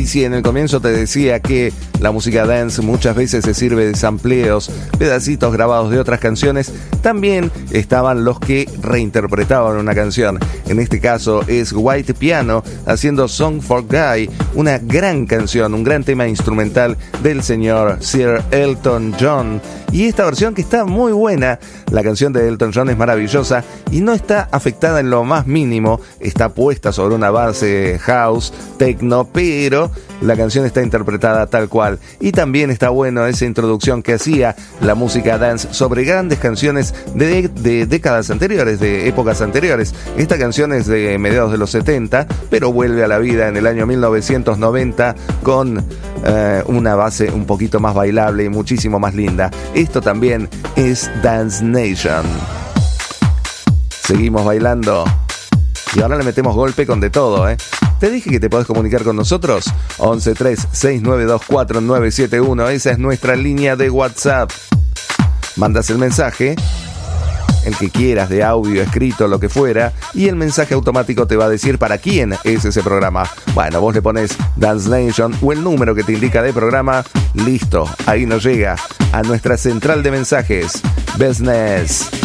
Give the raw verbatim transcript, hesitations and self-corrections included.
Y si en el comienzo te decía que la música dance muchas veces se sirve de sampleos, pedacitos grabados de otras canciones, también estaban los que reinterpretaban una canción. En este caso es White Piano haciendo Song for Guy, una gran canción, un gran tema instrumental del señor Sir Elton John. Y esta versión que está muy buena, la canción de Elton John es maravillosa y no está afectada en lo más mínimo, está puesta sobre una base house, techno, pero la canción está interpretada tal cual. Y también está bueno esa introducción que hacía la música dance sobre grandes canciones de, de décadas anteriores, de épocas anteriores. Esta canción es de mediados de los setenta, pero vuelve a la vida en el año mil novecientos noventa con eh, una base un poquito más bailable y muchísimo más linda. Esto también es Dance Nation. Seguimos bailando y ahora le metemos golpe con de todo, ¿eh? Te dije que te podés comunicar con nosotros. once tres seis nueve dos cuatro nueve siete uno. Esa es nuestra línea de WhatsApp. Mandas el mensaje, el que quieras, de audio, escrito, lo que fuera, y el mensaje automático te va a decir para quién es ese programa. Bueno, vos le pones Dance Nation o el número que te indica de programa. Listo, ahí nos llega a nuestra central de mensajes. Business.